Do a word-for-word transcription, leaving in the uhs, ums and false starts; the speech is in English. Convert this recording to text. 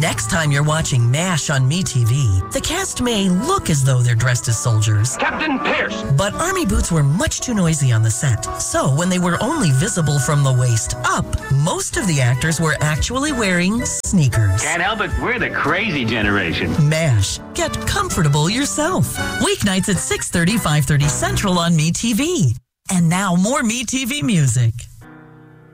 Next time you're watching MASH on MeTV, the cast may look as though they're dressed as soldiers. Captain Pierce! But army boots were much too noisy on the set. So when they were only visible from the waist up, most of the actors were actually wearing sneakers. Can't help it, we're the crazy generation. MASH. Get comfortable yourself. Weeknights at six thirty, five thirty Central on MeTV. And now more MeTV music.